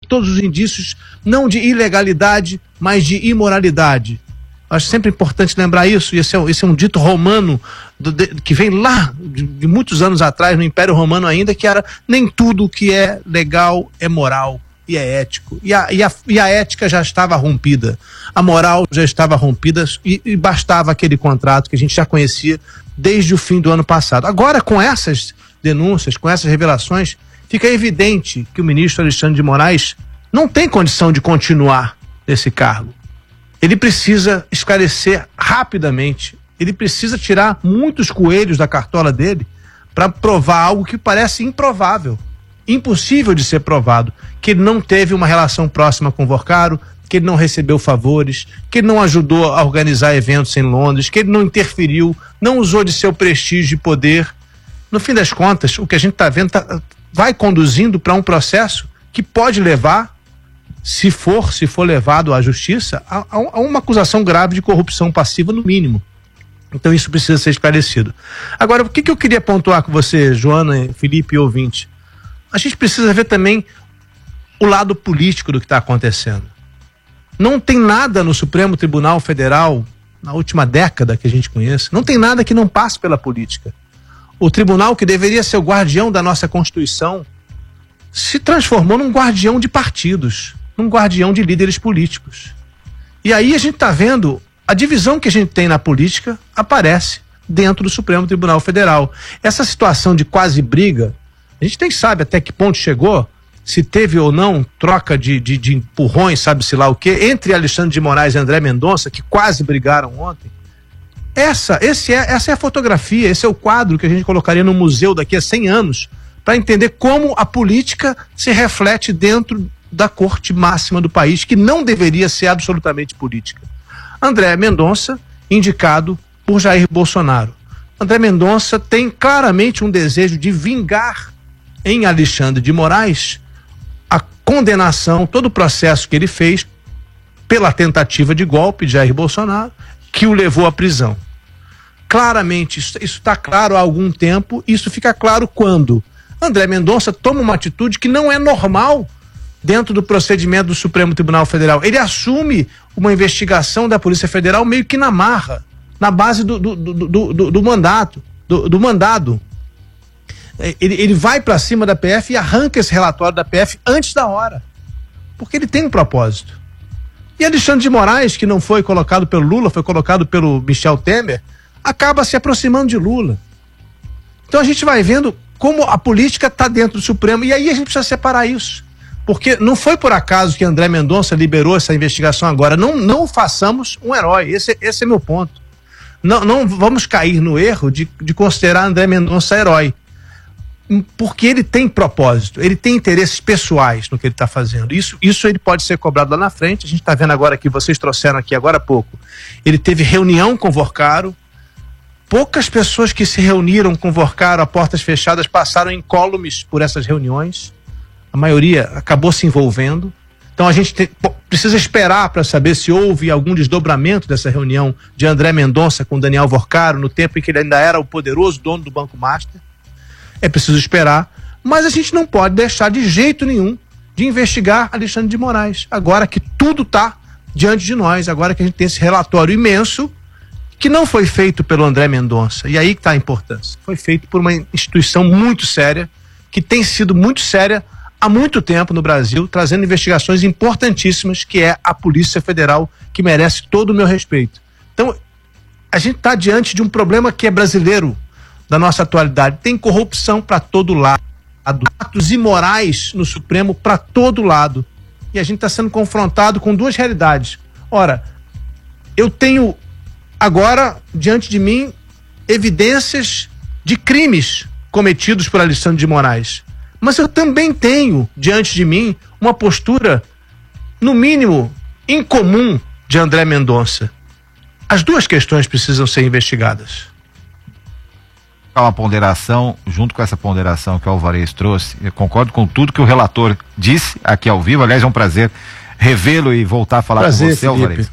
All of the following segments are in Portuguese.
todos os indícios, não de ilegalidade, mas de imoralidade. Acho sempre importante lembrar isso, e esse é um dito romano que vem lá de muitos anos atrás, no Império Romano ainda, que era: nem tudo que é legal é moral e é ético. E a ética já estava rompida, a moral já estava rompida, e bastava aquele contrato que a gente já conhecia desde o fim do ano passado. Agora, com essas denúncias, com essas revelações, fica evidente que o ministro Alexandre de Moraes não tem condição de continuar nesse cargo. Ele precisa esclarecer rapidamente, ele precisa tirar muitos coelhos da cartola dele para provar algo que parece improvável, impossível de ser provado: que ele não teve uma relação próxima com o Vorcaro, que ele não recebeu favores, que ele não ajudou a organizar eventos em Londres, que ele não interferiu, não usou de seu prestígio e poder. No fim das contas, o que a gente está vendo vai conduzindo para um processo que pode levar, se for levado à justiça, a uma acusação grave de corrupção passiva, no mínimo. Então isso precisa ser esclarecido. Agora, o que eu queria pontuar com você, Joana, Felipe e ouvinte? A gente precisa ver também o lado político do que está acontecendo. Não tem nada no Supremo Tribunal Federal, na última década que a gente conhece, não tem nada que não passe pela política. O tribunal, que deveria ser o guardião da nossa Constituição, se transformou num guardião de partidos, num guardião de líderes políticos. E aí a gente está vendo a divisão que a gente tem na política aparece dentro do Supremo Tribunal Federal. Essa situação de quase briga, a gente nem sabe até que ponto chegou, se teve ou não troca de empurrões, sabe-se lá o quê, entre Alexandre de Moraes e André Mendonça, que quase brigaram ontem. Essa é a fotografia, esse é o quadro que a gente colocaria no museu daqui a 100 anos, para entender como a política se reflete dentro da corte máxima do país, que não deveria ser absolutamente política. André Mendonça, indicado por Jair Bolsonaro. André Mendonça tem claramente um desejo de vingar em Alexandre de Moraes a condenação, todo o processo que ele fez pela tentativa de golpe de Jair Bolsonaro, que o levou à prisão. Claramente, isso está claro há algum tempo. Isso fica claro quando André Mendonça toma uma atitude que não é normal dentro do procedimento do Supremo Tribunal Federal. Ele assume uma investigação da Polícia Federal meio que na marra, na base do mandado. Ele vai para cima da PF e arranca esse relatório da PF antes da hora, porque ele tem um propósito. E Alexandre de Moraes, que não foi colocado pelo Lula, foi colocado pelo Michel Temer, acaba se aproximando de Lula. Então a gente vai vendo como a política está dentro do Supremo, e aí a gente precisa separar isso. Porque não foi por acaso que André Mendonça liberou essa investigação agora. Não façamos um herói, esse é meu ponto. Não vamos cair no erro de considerar André Mendonça herói. Porque ele tem propósito, ele tem interesses pessoais no que ele está fazendo. Isso ele pode ser cobrado lá na frente. A gente está vendo agora que vocês trouxeram aqui agora há pouco. Ele teve reunião com o Vorcaro. Poucas pessoas que se reuniram com o Vorcaro a portas fechadas passaram incólumes por essas reuniões. A maioria acabou se envolvendo. Então a gente precisa esperar para saber se houve algum desdobramento dessa reunião de André Mendonça com Daniel Vorcaro no tempo em que ele ainda era o poderoso dono do Banco Master. É preciso esperar, mas a gente não pode deixar de jeito nenhum de investigar Alexandre de Moraes, agora que tudo está diante de nós, agora que a gente tem esse relatório imenso, que não foi feito pelo André Mendonça, e aí que está a importância. Foi feito por uma instituição muito séria, que tem sido muito séria há muito tempo no Brasil, trazendo investigações importantíssimas, que é a Polícia Federal, que merece todo o meu respeito. Então, a gente está diante de um problema que é brasileiro, da nossa atualidade. Tem corrupção para todo lado, atos imorais no Supremo para todo lado. E a gente está sendo confrontado com duas realidades. Ora, eu tenho agora, diante de mim, evidências de crimes cometidos por Alexandre de Moraes. Mas eu também tenho, diante de mim, uma postura, no mínimo, incomum de André Mendonça. As duas questões precisam ser investigadas. Uma ponderação, junto com essa ponderação que o Alvarez trouxe, eu concordo com tudo que o relator disse aqui ao vivo. Aliás, é um prazer revê-lo e voltar a falar com você, Felipe. Alvarez.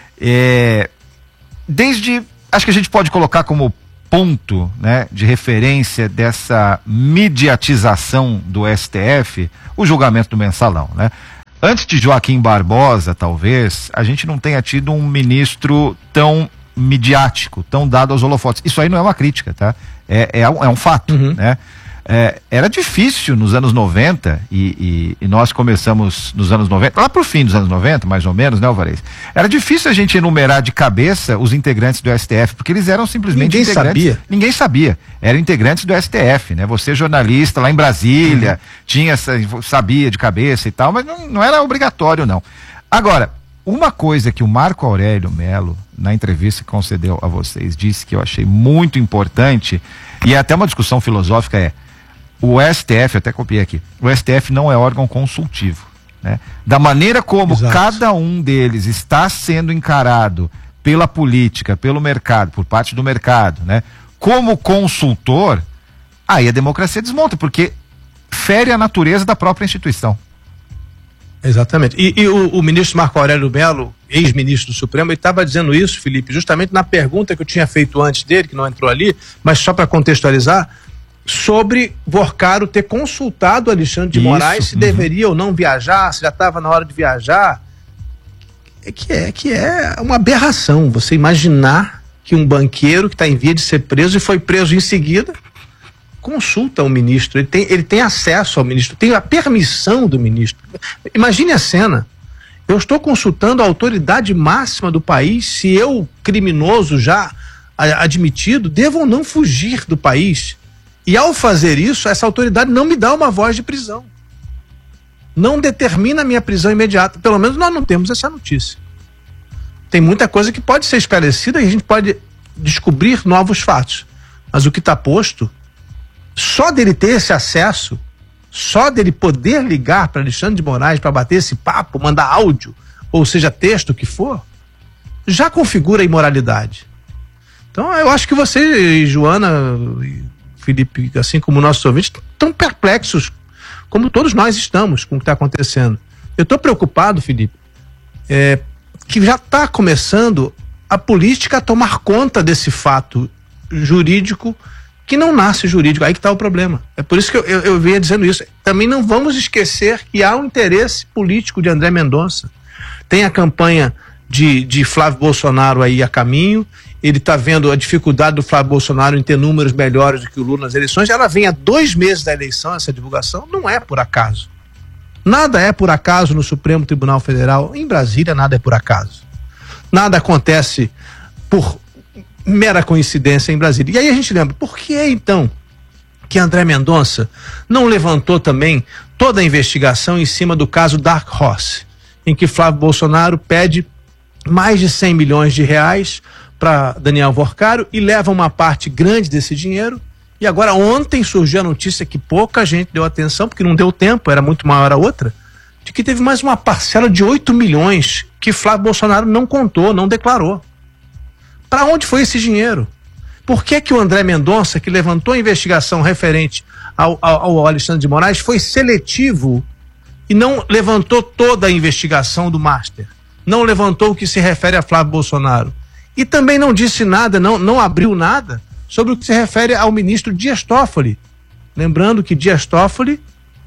Acho que a gente pode colocar como ponto, né, de referência dessa mediatização do STF, o julgamento do Mensalão, né? antes de Joaquim Barbosa, talvez, a gente não tenha tido um ministro tão midiático, tão dado aos holofotes. Isso aí não é uma crítica, tá? É um fato, né? Era difícil nos anos 90 e nós começamos nos anos 90, lá pro fim dos anos 90, mais ou menos, né, Alvarez? Era difícil a gente enumerar de cabeça os integrantes do STF, porque eles eram simplesmente integrantes. Ninguém sabia. Eram integrantes do STF, né? Você, jornalista lá em Brasília, sabia de cabeça e tal, mas não era obrigatório, não. Agora, uma coisa que o Marco Aurélio Mello, na entrevista que concedeu a vocês, disse que eu achei muito importante, e é até uma discussão filosófica, o STF, até copiei aqui, o STF não é órgão consultivo, né? Da maneira como cada um deles está sendo encarado pela política, pelo mercado, por parte do mercado, né? Como consultor, aí a democracia desmonta, porque fere a natureza da própria instituição. Exatamente. E o ministro Marco Aurélio Mello, ex-ministro do Supremo, ele estava dizendo isso, Felipe, justamente na pergunta que eu tinha feito antes dele, que não entrou ali, mas só para contextualizar, sobre Vorcaro ter consultado Alexandre de Moraes se deveria ou não viajar, se já estava na hora de viajar. Que é uma aberração você imaginar que um banqueiro que está em via de ser preso e foi preso em seguida consulta o ministro, ele tem acesso ao ministro, tem a permissão do ministro. Imagine a cena. Eu estou consultando a autoridade máxima do país se eu, criminoso já admitido, devo ou não fugir do país. E ao fazer isso, essa autoridade não me dá uma voz de prisão. Não determina a minha prisão imediata. Pelo menos nós não temos essa notícia. Tem muita coisa que pode ser esclarecida e a gente pode descobrir novos fatos. Mas o que está posto, só dele ter esse acesso, só dele poder ligar para Alexandre de Moraes para bater esse papo, mandar áudio, ou seja, texto, o que for, já configura a imoralidade. Então eu acho que você, Joana, Felipe, assim como nossos ouvintes, estão perplexos, como todos nós estamos com o que está acontecendo. Eu estou preocupado, Felipe, que já está começando a política a tomar conta desse fato jurídico que não nasce jurídico. Aí que está o problema. É por isso que eu venho dizendo isso. Também não vamos esquecer que há um interesse político de André Mendonça. Tem a campanha de Flávio Bolsonaro aí a caminho. Ele está vendo a dificuldade do Flávio Bolsonaro em ter números melhores do que o Lula nas eleições. Ela vem há 2 meses da eleição, essa divulgação. Não é por acaso. Nada é por acaso no Supremo Tribunal Federal. Em Brasília, nada é por acaso. Nada acontece por mera coincidência em Brasília. E aí a gente lembra, por que então que André Mendonça não levantou também toda a investigação em cima do caso Dark Horse, em que Flávio Bolsonaro pede mais de 100 milhões de reais para Daniel Vorcaro e leva uma parte grande desse dinheiro. E agora ontem surgiu a notícia que pouca gente deu atenção, porque não deu tempo, era muito maior a outra, de que teve mais uma parcela de 8 milhões que Flávio Bolsonaro não contou, não declarou. Para onde foi esse dinheiro? Por que o André Mendonça, que levantou a investigação referente ao Alexandre de Moraes, foi seletivo e não levantou toda a investigação do Master? Não levantou o que se refere a Flávio Bolsonaro? E também não disse nada, não abriu nada sobre o que se refere ao ministro Dias Toffoli. Lembrando que Dias Toffoli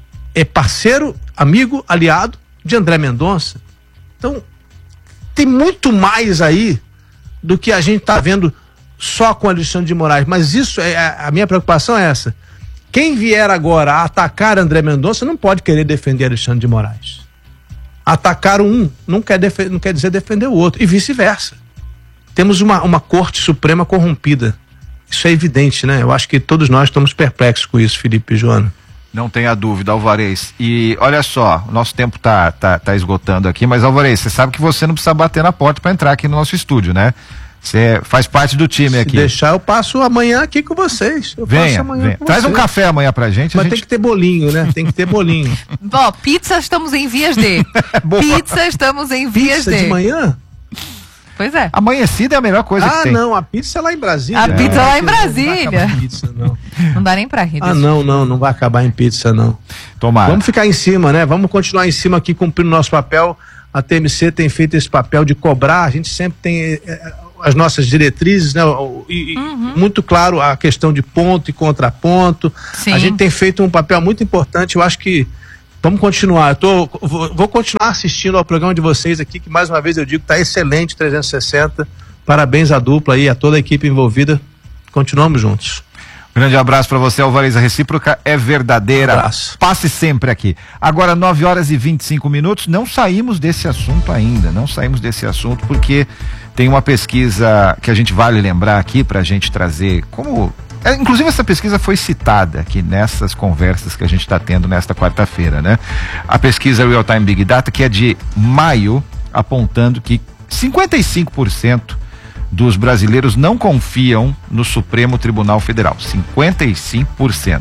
é parceiro, amigo, aliado de André Mendonça. Então, tem muito mais aí do que a gente está vendo só com Alexandre de Moraes. Mas isso, a minha preocupação é essa. Quem vier agora a atacar André Mendonça não pode querer defender Alexandre de Moraes. Atacar um não quer dizer defender o outro, e vice-versa. Temos uma Corte Suprema corrompida. Isso é evidente, né? Eu acho que todos nós estamos perplexos com isso, Felipe e Joana. Não tenha dúvida, Alvarez. E olha só, o nosso tempo tá esgotando aqui, mas Alvarez, você sabe que você não precisa bater na porta para entrar aqui no nosso estúdio, né? Você faz parte do time aqui. Se deixar, eu passo amanhã aqui com vocês. Venha. Traz um café amanhã pra gente. Mas tem que ter bolinho, né? Tem que ter bolinho. Bom, pizza estamos em vias de. Pizza estamos em vias de. Pizza de manhã? Pois é. Amanhecida é a melhor coisa que tem. Não, a pizza é lá em Brasília. A pizza é lá em Brasília. Não, pizza, não dá nem pra rir. Não vai acabar em pizza, não. Tomara. Vamos ficar em cima, né? Vamos continuar em cima aqui, cumprindo nosso papel. A TMC tem feito esse papel de cobrar, a gente sempre tem as nossas diretrizes, né? Muito claro a questão de ponto e contraponto. Sim. A gente tem feito um papel muito importante. Eu acho que Vamos continuar. Vou continuar assistindo ao programa de vocês aqui, que mais uma vez eu digo, está excelente, 360. Parabéns à dupla e a toda a equipe envolvida. Continuamos juntos. Grande abraço para você, Alvarez. A recíproca é verdadeira. Abraço. Passe sempre aqui. Agora, 9h25. Não saímos desse assunto ainda. Não saímos desse assunto porque tem uma pesquisa que a gente vale lembrar aqui para a gente trazer como... Inclusive essa pesquisa foi citada aqui nessas conversas que a gente está tendo nesta quarta-feira, né? A pesquisa Real Time Big Data, que é de maio, apontando que 55% dos brasileiros não confiam no Supremo Tribunal Federal. 55%.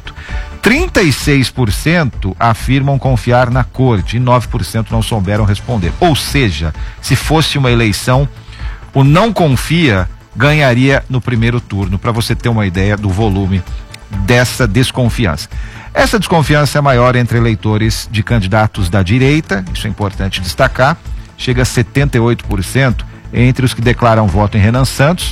36% afirmam confiar na corte e 9% não souberam responder. Ou seja, se fosse uma eleição, o não confia ganharia no primeiro turno, para você ter uma ideia do volume dessa desconfiança. Essa desconfiança é maior entre eleitores de candidatos da direita, isso é importante destacar, chega a 78% entre os que declaram voto em Renan Santos,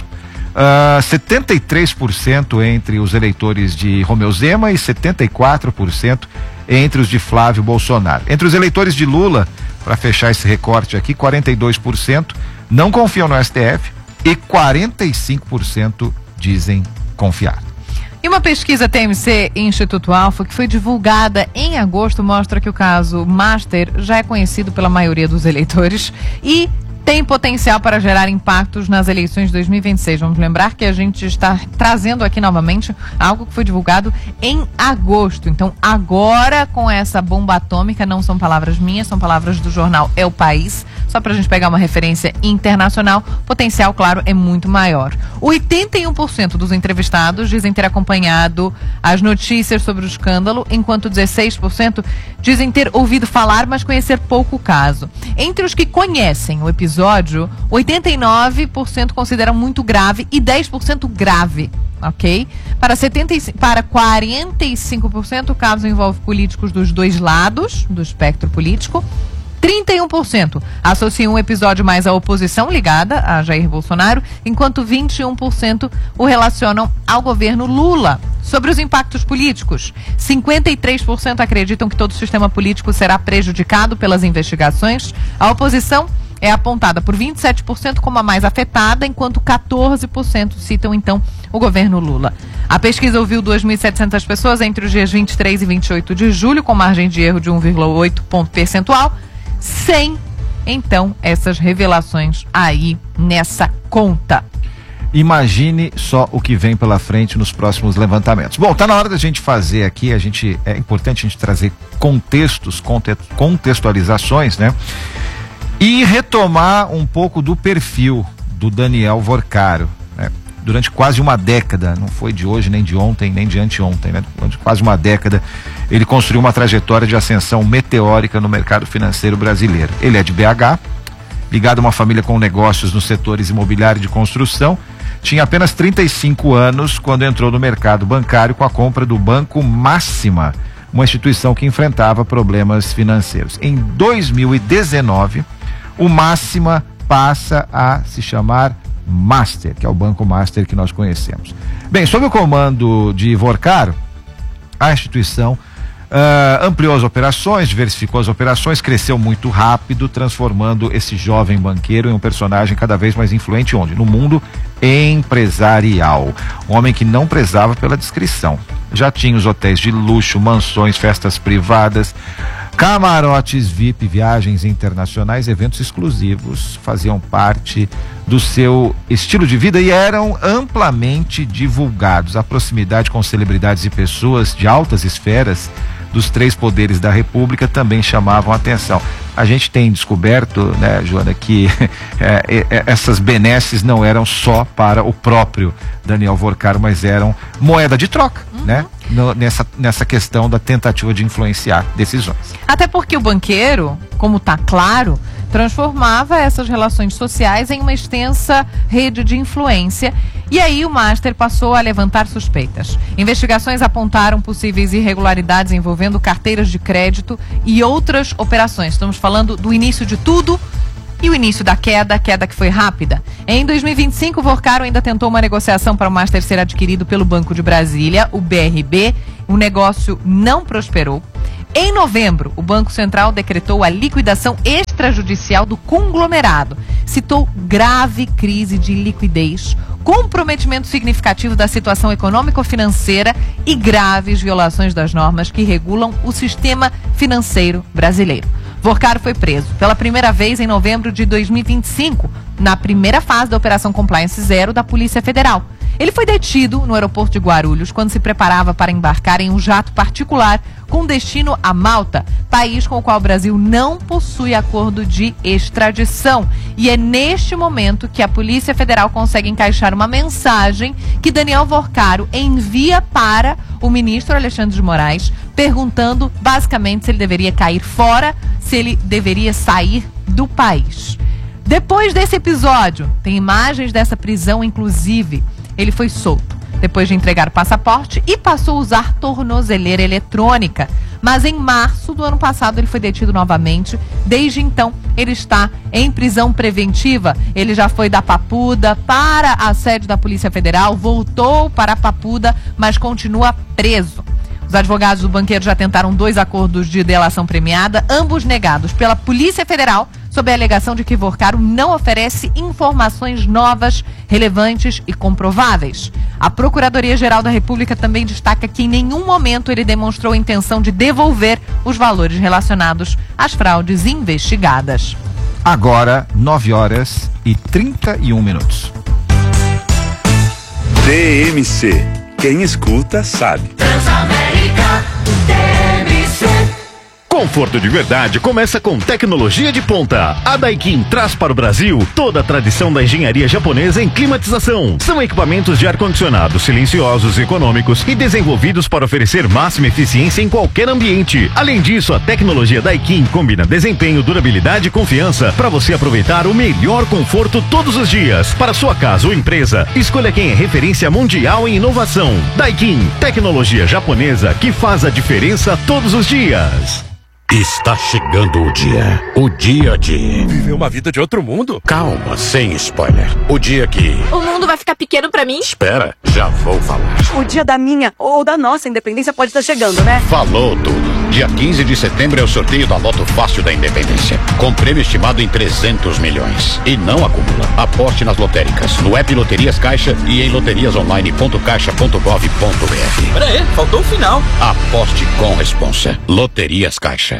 73% entre os eleitores de Romeu Zema e 74% entre os de Flávio Bolsonaro. Entre os eleitores de Lula, para fechar esse recorte aqui, 42% não confiam no STF, e 45% dizem confiar. E uma pesquisa TMC Instituto Alfa, que foi divulgada em agosto, mostra que o caso Master já é conhecido pela maioria dos eleitores e tem potencial para gerar impactos nas eleições de 2026. Vamos lembrar que a gente está trazendo aqui novamente algo que foi divulgado em agosto. Então, agora, com essa bomba atômica, não são palavras minhas, são palavras do jornal É o País. Só para a gente pegar uma referência internacional, o potencial, claro, é muito maior. 81% dos entrevistados dizem ter acompanhado as notícias sobre o escândalo, enquanto 16% dizem ter ouvido falar, mas conhecer pouco o caso. Entre os que conhecem o episódio, 89% consideram muito grave e 10% grave, ok? Para 45%, o caso envolve políticos dos dois lados do espectro político. 31% associam um episódio mais à oposição ligada a Jair Bolsonaro, enquanto 21% o relacionam ao governo Lula. Sobre os impactos políticos, 53% acreditam que todo o sistema político será prejudicado pelas investigações. A oposição é apontada por 27% como a mais afetada, enquanto 14% citam, então, o governo Lula. A pesquisa ouviu 2.700 pessoas entre os dias 23 e 28 de julho, com margem de erro de 1,8 ponto percentual, sem, então, essas revelações aí nessa conta. Imagine só o que vem pela frente nos próximos levantamentos. Bom, tá na hora da gente fazer aqui, é importante a gente trazer contextualizações, né? E retomar um pouco do perfil do Daniel Vorcaro, né? Durante quase uma década, não foi de hoje, nem de ontem, nem de anteontem, né? Durante quase uma década, ele construiu uma trajetória de ascensão meteórica no mercado financeiro brasileiro. Ele é de BH, ligado a uma família com negócios nos setores imobiliário e de construção, tinha apenas 35 anos quando entrou no mercado bancário com a compra do Banco Máxima, uma instituição que enfrentava problemas financeiros. Em 2019, o Máxima passa a se chamar Master, que é o Banco Master que nós conhecemos. Bem, sob o comando de Vorcaro, a instituição ampliou as operações, diversificou as operações, cresceu muito rápido, transformando esse jovem banqueiro em um personagem cada vez mais influente onde? No mundo empresarial. Um homem que não prezava pela discrição. Já tinha os hotéis de luxo, mansões, festas privadas, camarotes VIP, viagens internacionais, eventos exclusivos faziam parte do seu estilo de vida e eram amplamente divulgados. A proximidade com celebridades e pessoas de altas esferas dos três poderes da República também chamavam a atenção. A gente tem descoberto, né, Joana, que essas benesses não eram só para o próprio Daniel Vorcaro, mas eram moeda de troca, né? Nessa questão da tentativa de influenciar decisões. Até porque o banqueiro, como está claro, transformava essas relações sociais em uma extensa rede de influência. E aí o Master passou a levantar suspeitas. Investigações apontaram possíveis irregularidades envolvendo carteiras de crédito e outras operações. Estamos falando do início de tudo e o início da queda que foi rápida. Em 2025, o Vorcaro ainda tentou uma negociação para o Master ser adquirido pelo Banco de Brasília, o BRB. O negócio não prosperou. Em novembro, o Banco Central decretou a liquidação extrajudicial do conglomerado. Citou grave crise de liquidez, comprometimento significativo da situação econômico-financeira e graves violações das normas que regulam o sistema financeiro brasileiro. Vorcaro foi preso pela primeira vez em novembro de 2025, na primeira fase da Operação Compliance Zero da Polícia Federal. Ele foi detido no aeroporto de Guarulhos quando se preparava para embarcar em um jato particular com destino a Malta, país com o qual o Brasil não possui acordo de extradição. E é neste momento que a Polícia Federal consegue encaixar uma mensagem que Daniel Vorcaro envia para o ministro Alexandre de Moraes, perguntando basicamente se ele deveria cair fora, se ele deveria sair do país. Depois desse episódio, tem imagens dessa prisão, inclusive. Ele foi solto depois de entregar o passaporte e passou a usar tornozeleira eletrônica. Mas em março do ano passado ele foi detido novamente. Desde então ele está em prisão preventiva. Ele já foi da Papuda para a sede da Polícia Federal, voltou para a Papuda, mas continua preso. Os advogados do banqueiro já tentaram 2 acordos de delação premiada, ambos negados pela Polícia Federal, sob a alegação de que Vorcaro não oferece informações novas, relevantes e comprováveis. A Procuradoria-Geral da República também destaca que em nenhum momento ele demonstrou a intenção de devolver os valores relacionados às fraudes investigadas. Agora, 9h31. TMC. Quem escuta sabe. Transamérica TMC. Conforto de verdade começa com tecnologia de ponta. A Daikin traz para o Brasil toda a tradição da engenharia japonesa em climatização. São equipamentos de ar-condicionado silenciosos, econômicos e desenvolvidos para oferecer máxima eficiência em qualquer ambiente. Além disso, a tecnologia Daikin combina desempenho, durabilidade e confiança para você aproveitar o melhor conforto todos os dias. Para sua casa ou empresa, escolha quem é referência mundial em inovação. Daikin, tecnologia japonesa que faz a diferença todos os dias. Está chegando o dia de viver uma vida de outro mundo. Calma, sem spoiler. O dia que o mundo vai ficar pequeno pra mim? Espera, já vou falar. O dia da minha ou da nossa independência pode estar chegando, né? Falou tudo. Dia 15 de setembro é o sorteio da Loto Fácil da Independência, com prêmio estimado em 300 milhões. E não acumula. Aposte nas lotéricas, no app Loterias Caixa e em loteriasonline.caixa.gov.br. Pera aí, faltou o final. Aposte com responsa. Loterias Caixa.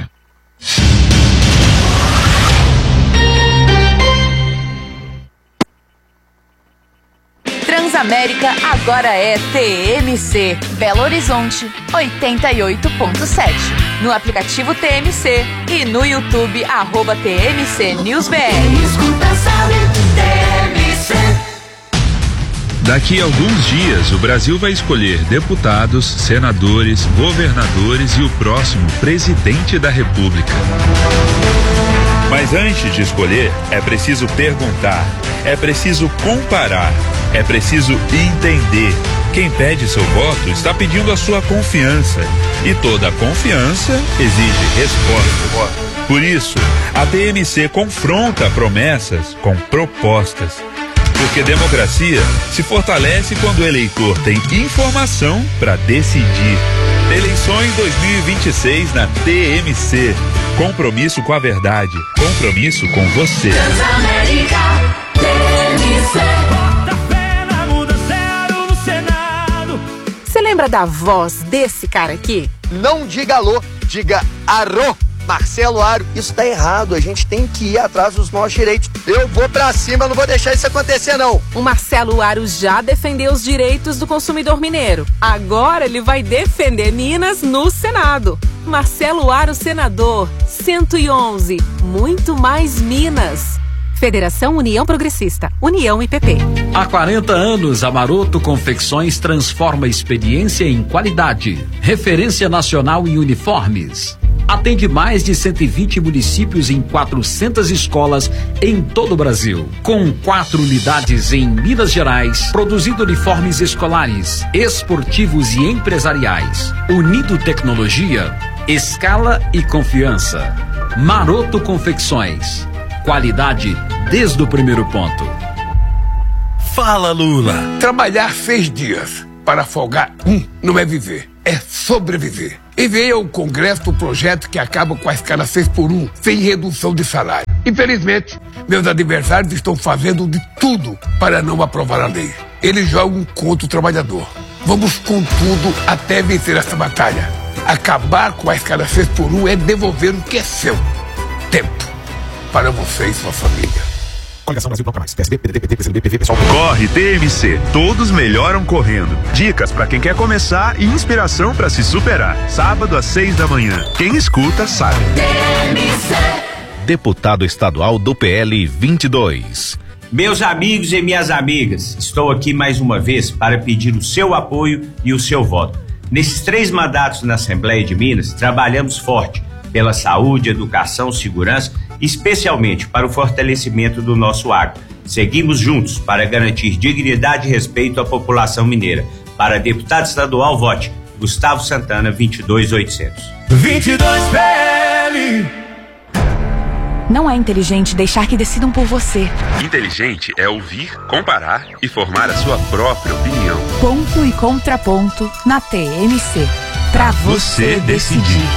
Transamérica agora é TMC. Belo Horizonte 88.7. No aplicativo TMC e no YouTube @TMC News BR. Escuta, sabe, TMC. Daqui a alguns dias, o Brasil vai escolher deputados, senadores, governadores e o próximo presidente da República. Mas antes de escolher, é preciso perguntar, é preciso comparar, é preciso entender. Quem pede seu voto está pedindo a sua confiança. E toda confiança exige resposta. Por isso, a TMC confronta promessas com propostas. Porque democracia se fortalece quando o eleitor tem informação para decidir. Eleições 2026 na TMC. Compromisso com a verdade. Compromisso com você. Transamérica TMC. Você lembra da voz desse cara aqui? Não diga alô, diga arô. Marcelo Aro, isso tá errado, a gente tem que ir atrás dos nossos direitos. Eu vou pra cima, não vou deixar isso acontecer não. O Marcelo Aro já defendeu os direitos do consumidor mineiro. Agora ele vai defender Minas no Senado. Marcelo Aro, senador, 111, muito mais Minas. Federação União Progressista, União e PP. Há 40 anos, a Maroto Confecções transforma experiência em qualidade. Referência nacional em uniformes. Atende mais de 120 municípios em 400 escolas em todo o Brasil. Com 4 unidades em Minas Gerais, produzindo uniformes escolares, esportivos e empresariais. Unido tecnologia, escala e confiança. Maroto Confecções. Qualidade desde o primeiro ponto. Fala, Lula. Trabalhar 6 dias para folgar não é viver, é sobreviver. Enviei ao Congresso o projeto que acaba com a escala 6x1, sem redução de salário. Infelizmente, meus adversários estão fazendo de tudo para não aprovar a lei. Eles jogam contra o trabalhador. Vamos com tudo até vencer essa batalha. Acabar com a escala 6x1 é devolver o que é seu. Tempo. Para você e sua família. Coligação Brasil Bloco Mais. PSB, PDT, PT, PCdoB, PV, PSOL. Corre TMC. Todos melhoram correndo. Dicas para quem quer começar e inspiração para se superar. Sábado às 6 da manhã. Quem escuta sabe. Deputado estadual do PL 22. Meus amigos e minhas amigas, estou aqui mais uma vez para pedir o seu apoio e o seu voto. Nesses 3 mandatos na Assembleia de Minas, trabalhamos forte pela saúde, educação, segurança, especialmente para o fortalecimento do nosso agro. Seguimos juntos para garantir dignidade e respeito à população mineira. Para deputado estadual, vote Gustavo Santana, 22800. 22 PL. Não é inteligente deixar que decidam por você. Inteligente é ouvir, comparar e formar a sua própria opinião. Ponto e contraponto na TMC. Pra você decidir.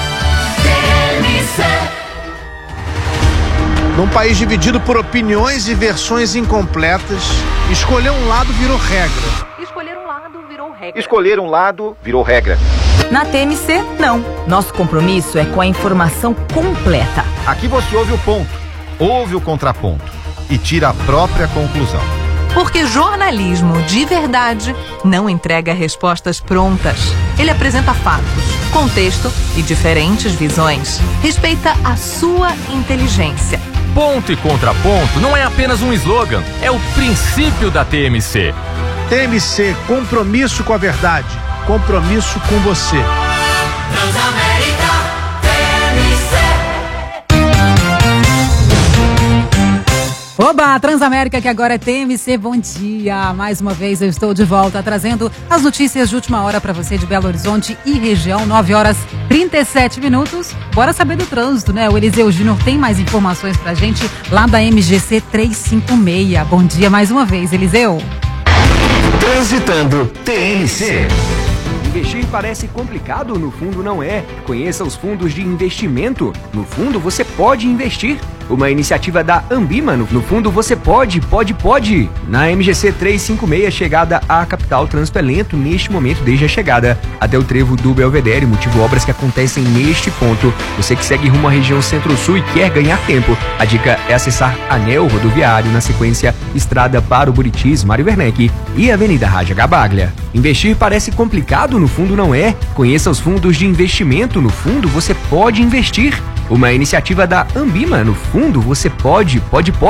Num país dividido por opiniões e versões incompletas, escolher um lado virou regra. Escolher um lado virou regra. Na TMC, não. Nosso compromisso é com a informação completa. Aqui você ouve o ponto, ouve o contraponto e tira a própria conclusão. Porque jornalismo de verdade não entrega respostas prontas. Ele apresenta fatos, contexto e diferentes visões. Respeita a sua inteligência. Ponto e contraponto não é apenas um slogan, é o princípio da TMC. TMC, compromisso com a verdade, compromisso com você. Transamérica, TMC. Oba, Transamérica, que agora é TMC, bom dia. Mais uma vez eu estou de volta trazendo as notícias de última hora para você de Belo Horizonte e região, 9h37. Bora saber do trânsito, né? O Eliseu Júnior tem mais informações pra gente lá da MGC 356. Bom dia mais uma vez, Eliseu. Transitando TMC. Investir parece complicado, no fundo não é. Conheça os fundos de investimento. No fundo você pode investir. Uma iniciativa da Ambima. No fundo você pode. Na MGC 356, chegada à capital, trânsito é lento neste momento, desde a chegada até o trevo do Belvedere, motivo obras que acontecem neste ponto. Você que segue rumo à região Centro-Sul e quer ganhar tempo, a dica é acessar Anel Rodoviário, na sequência Estrada para o Buritis, Mário Werneck e Avenida Rádia Gabaglia. Investir parece complicado, no fundo não é. Conheça os fundos de investimento. No fundo você pode investir. Uma iniciativa da Ambima. No fundo você pode.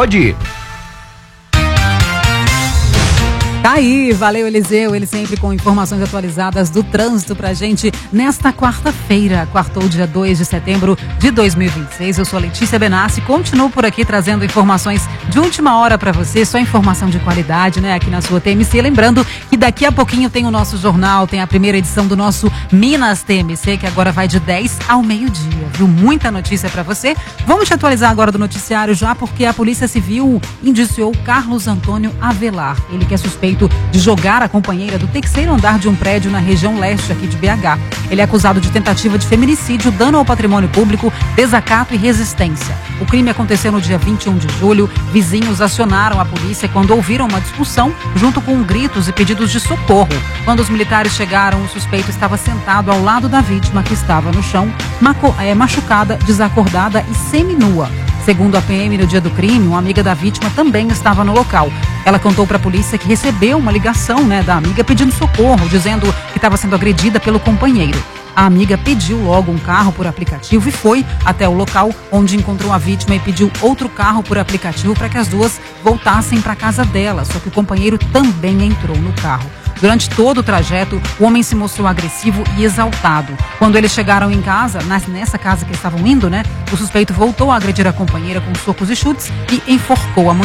Tá aí, valeu Eliseu, ele sempre com informações atualizadas do trânsito pra gente nesta quarta-feira, quartou dia 2 de setembro de 2026. Eu sou a Letícia Benassi, continuo por aqui trazendo informações de última hora pra você, só informação de qualidade, né, aqui na sua TMC. Lembrando que daqui a pouquinho tem o nosso jornal, tem a primeira edição do nosso Minas TMC, que agora vai de 10 ao meio-dia, viu? Muita notícia pra você. Vamos te atualizar agora do noticiário já, porque a Polícia Civil indiciou Carlos Antônio Avelar, ele que é suspeito de jogar a companheira do terceiro andar de um prédio na região leste aqui de BH. Ele é acusado de tentativa de feminicídio, dano ao patrimônio público, desacato e resistência. O crime aconteceu no dia 21 de julho. Vizinhos acionaram a polícia quando ouviram uma discussão, junto com gritos e pedidos de socorro. Quando os militares chegaram, o suspeito estava sentado ao lado da vítima, que estava no chão, machucada, desacordada e seminua. Segundo a PM, no dia do crime, uma amiga da vítima também estava no local. Ela contou para a polícia que recebeu uma ligação, da amiga pedindo socorro, dizendo que estava sendo agredida pelo companheiro. A amiga pediu logo um carro por aplicativo e foi até o local onde encontrou a vítima e pediu outro carro por aplicativo para que as duas voltassem para a casa dela, só que o companheiro também entrou no carro. Durante todo o trajeto, o homem se mostrou agressivo e exaltado. Quando eles chegaram em casa, nessa casa que estavam indo, o suspeito voltou a agredir a companheira com socos e chutes e enforcou a mulher.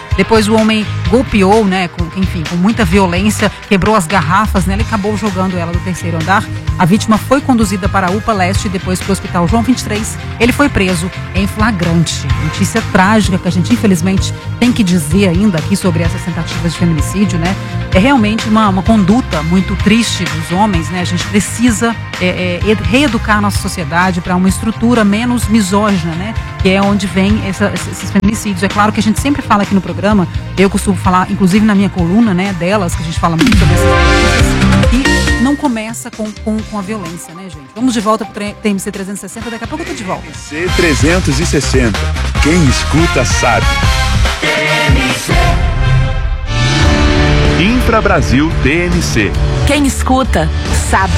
Depois o homem golpeou, né, com muita violência, quebrou as garrafas, né, ele acabou jogando ela do terceiro andar. A vítima foi conduzida para a UPA Leste e depois para o Hospital João 23. Ele foi preso em flagrante. Notícia trágica que a gente infelizmente tem que dizer ainda aqui sobre essas tentativas de feminicídio, né? É realmente uma conduta muito triste dos homens, né? A gente precisa reeducar a nossa sociedade para uma estrutura menos misógina, né? Que é onde vem esses feminicídios. É claro que a gente sempre fala aqui no programa, eu costumo falar, inclusive na minha coluna, né, delas, que a gente fala muito sobre essas coisas, e não começa com a violência, né, gente? Vamos de volta pro TMC 360, daqui a pouco eu tô de volta. TMC 360, quem escuta sabe. Infra Brasil TMC. Quem escuta sabe.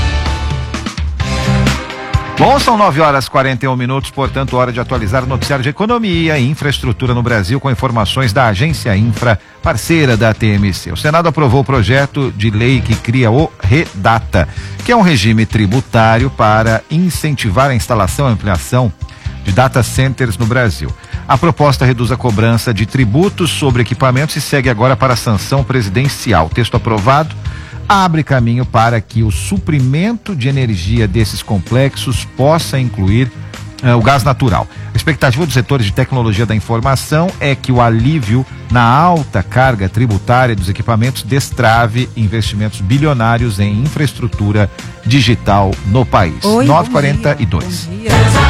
Bom, são 9h41, portanto, hora de atualizar o noticiário de economia e infraestrutura no Brasil com informações da Agência Infra, parceira da TMC. O Senado aprovou o projeto de lei que cria o REDATA, que é um regime tributário para incentivar a instalação e ampliação de data centers no Brasil. A proposta reduz a cobrança de tributos sobre equipamentos e segue agora para a sanção presidencial. O texto aprovado abre caminho para que o suprimento de energia desses complexos possa incluir o gás natural. A expectativa dos setores de tecnologia da informação é que o alívio na alta carga tributária dos equipamentos destrave investimentos bilionários em infraestrutura digital no país. 9h42. Bom dia.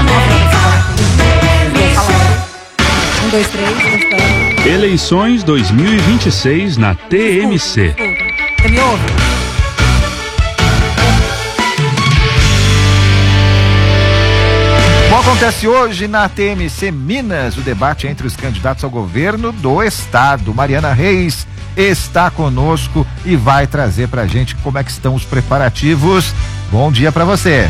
1, 2, 3. Eleições 2026 na TMC. Você me ouve? Bom, acontece hoje na TMC Minas o debate entre os candidatos ao governo do estado. Mariana Reis está conosco e vai trazer pra gente como é que estão os preparativos. Bom dia pra você.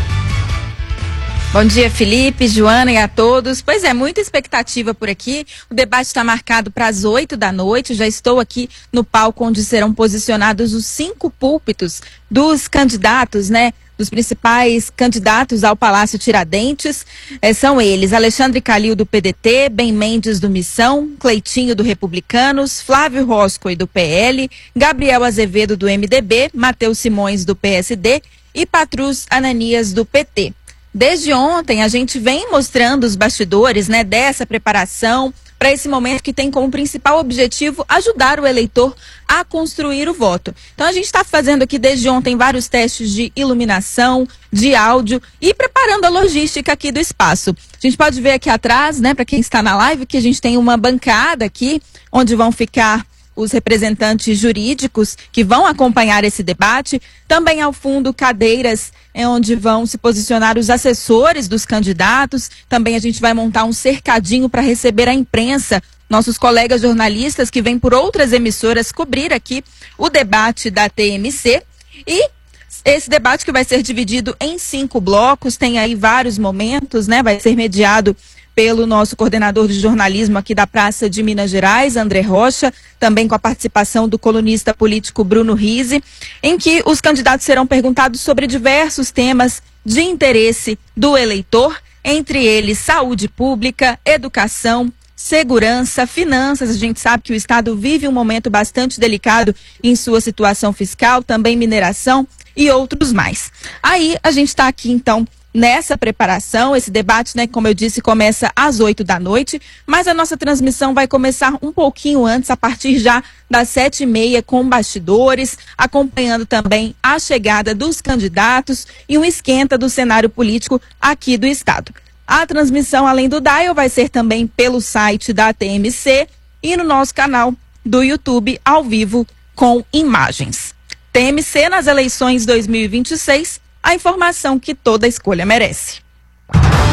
Bom dia, Felipe, Joana e a todos. Pois é, muita expectativa por aqui. O debate está marcado para as 8 da noite. Já estou aqui no palco onde serão posicionados os 5 púlpitos dos candidatos, né? Dos principais candidatos ao Palácio Tiradentes. São eles: Alexandre Calil, do PDT, Ben Mendes, do Missão, Cleitinho, do Republicanos, Flávio Roscoe, do PL, Gabriel Azevedo, do MDB, Matheus Simões, do PSD e Patrus Ananias, do PT. Desde ontem a gente vem mostrando os bastidores, né, dessa preparação para esse momento que tem como principal objetivo ajudar o eleitor a construir o voto. Então a gente está fazendo aqui desde ontem vários testes de iluminação, de áudio e preparando a logística aqui do espaço. A gente pode ver aqui atrás, né, para quem está na live, que a gente tem uma bancada aqui onde vão ficar os representantes jurídicos que vão acompanhar esse debate. Também ao fundo, cadeiras onde vão se posicionar os assessores dos candidatos. Também a gente vai montar um cercadinho para receber a imprensa, nossos colegas jornalistas que vêm por outras emissoras cobrir aqui o debate da TMC. E esse debate que vai ser dividido em 5 blocos, tem aí vários momentos, né? Vai ser mediado pelo nosso coordenador de jornalismo aqui da Praça de Minas Gerais, André Rocha, também com a participação do colunista político Bruno Rizzi, em que os candidatos serão perguntados sobre diversos temas de interesse do eleitor, entre eles saúde pública, educação, segurança, finanças. A gente sabe que o Estado vive um momento bastante delicado em sua situação fiscal, também mineração e outros mais. Aí a gente está aqui então nessa preparação. Esse debate, né, como eu disse, começa às 8 da noite, mas a nossa transmissão vai começar um pouquinho antes, a partir já das 7h30, com bastidores, acompanhando também a chegada dos candidatos e um esquenta do cenário político aqui do estado. A transmissão, além do dial, vai ser também pelo site da TMC e no nosso canal do YouTube, ao vivo, com imagens. TMC nas eleições 2026, a informação que toda escolha merece.